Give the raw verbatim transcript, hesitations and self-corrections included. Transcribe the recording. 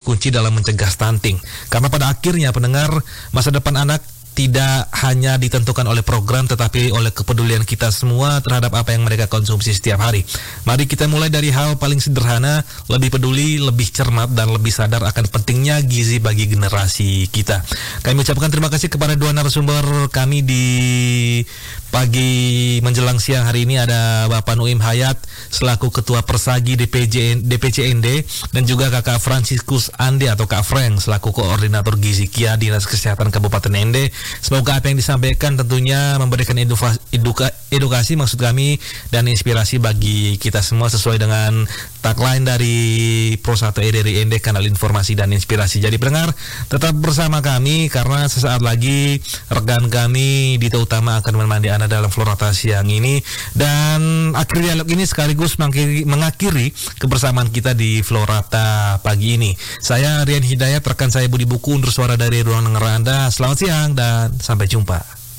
kunci dalam mencegah stunting. Karena pada akhirnya pendengar, masa depan anak tidak hanya ditentukan oleh program tetapi oleh kepedulian kita semua terhadap apa yang mereka konsumsi setiap hari. Mari kita mulai dari hal paling sederhana, lebih peduli, lebih cermat dan lebih sadar akan pentingnya gizi bagi generasi kita. Kami ucapkan terima kasih kepada dua narasumber kami di pagi menjelang siang hari ini. Ada Bapak Nuim Hayat selaku Ketua Persagi D P J, D P C N D dan juga Kakak Franciscus Ande atau Kak Frank selaku Koordinator Gizi Kia Dinas Kesehatan Kabupaten N D. Semoga apa yang disampaikan tentunya memberikan eduka, eduka, edukasi maksud kami dan inspirasi bagi kita semua sesuai dengan tagline dari Pro satu E dari N D, kanal informasi dan inspirasi. Jadi pendengar, tetap bersama kami karena sesaat lagi rekan kami Dita Utama akan menemani Anda dalam Florata siang ini, dan akhir dialog ini sekaligus mengakhiri, mengakhiri kebersamaan kita di Florata pagi ini. Saya Rian Hidayat, rekan saya Budi Buku undur suara dari ruang dengar Anda. Selamat siang dan sampai jumpa.